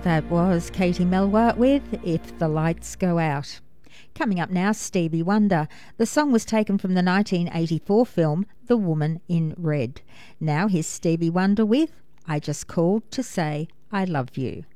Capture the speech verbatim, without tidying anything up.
That was Katie Melua with If the Lights Go Out. Coming up now, Stevie Wonder. The song was taken from the nineteen eighty-four film The Woman in Red. Now here's Stevie Wonder with I Just Called to Say I Love You.